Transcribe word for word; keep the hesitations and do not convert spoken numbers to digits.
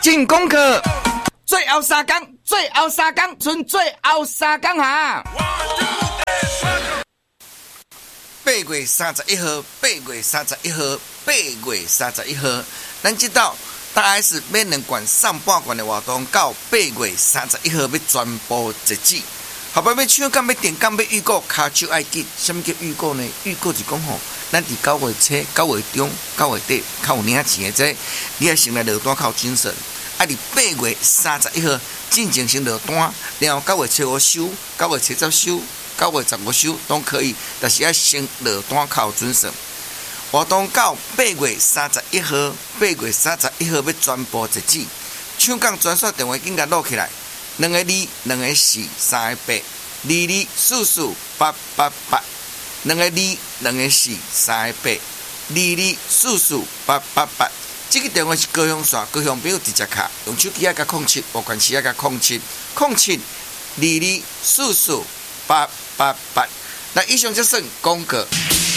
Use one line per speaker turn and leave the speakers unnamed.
进功课，最后三天，最后三天，剩最后三天哈。八月三十一号，八月三十一号，八月三十一号，咱知道大 S 免两冠上半冠的活动到八月三十一号要全部截止。后摆要抢敢要电敢要预购，骹手爱紧。什么叫预购呢？预购是讲吼，咱伫九月初、九月中、九月底较有领钱的这，你要先来落单较有精神。啊，伫八月三十一号进前先落单，然后九月初五收，九月初十收，九月十五收都可以，但是要先落单较有准绳。活动到八月三十一号，八月三十一号要全部截止。抢港专线电话紧甲录起来。两个二，两个四，三个八，二二四四八八八，两个二，两个四，三个八，二二四四八八八。这个电话是高雄线，高雄朋友直接卡，用手机啊甲控七，无关系啊甲控七，控七二二四四八八八。那以上就算广告。